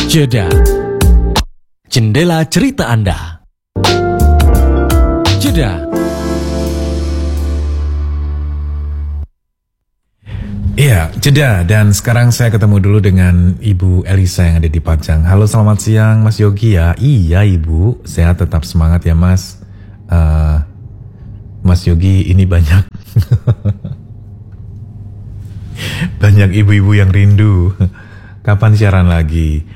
Jeda. Jendela cerita Anda. Jeda. Iya, jeda. Dan sekarang saya ketemu dulu dengan Ibu Elisa yang ada di Pajang. Halo, selamat siang Mas Yogi ya. Iya Ibu, saya tetap semangat ya Mas. Mas Yogi ini banyak banyak ibu-ibu yang rindu. Kapan siaran lagi?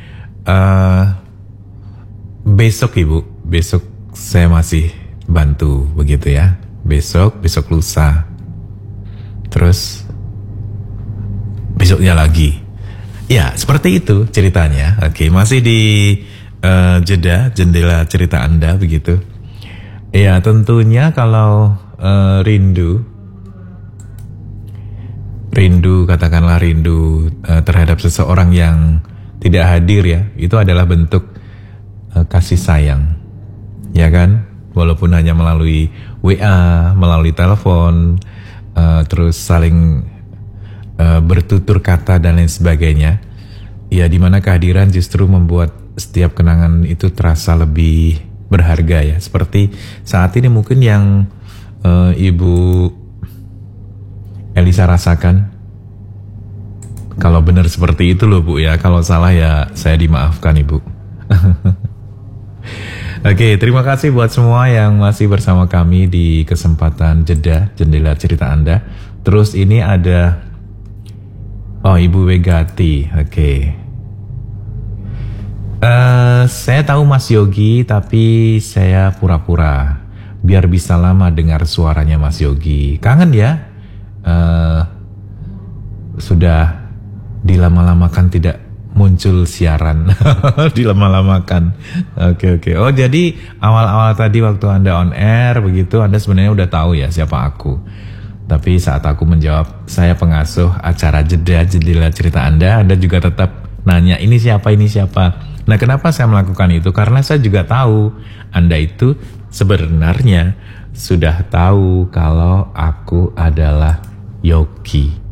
Besok Ibu, besok saya masih bantu begitu ya. Besok lusa. Terus besoknya lagi. Ya, seperti itu ceritanya. Oke, masih di jendela cerita Anda begitu. Ya, tentunya kalau rindu katakanlah rindu terhadap seseorang yang tidak hadir ya, itu adalah bentuk kasih sayang, ya kan? Walaupun hanya melalui WA, melalui telepon, terus saling bertutur kata dan lain sebagainya. Ya, dimana kehadiran justru membuat setiap kenangan itu terasa lebih berharga ya. Seperti saat ini mungkin yang Ibu Elisa rasakan. Kalau benar seperti itu loh Bu ya. Kalau salah ya saya dimaafkan Ibu. Oke, terima kasih buat semua yang masih bersama kami di kesempatan jeda jendela cerita Anda. Terus ini ada Ibu Wegati. Oke. Saya tahu Mas Yogi, tapi saya pura-pura biar bisa lama dengar suaranya Mas Yogi. Kangen ya? Sudah dilama-lamakan tidak muncul siaran. Dilama-lamakan. Oke. Oh, jadi awal-awal tadi waktu Anda on air begitu, Anda sebenarnya udah tahu ya siapa aku. Tapi saat aku menjawab saya pengasuh acara jendela cerita Anda juga tetap nanya ini siapa. Nah, kenapa saya melakukan itu? Karena saya juga tahu Anda itu sebenarnya sudah tahu kalau aku adalah Yogi.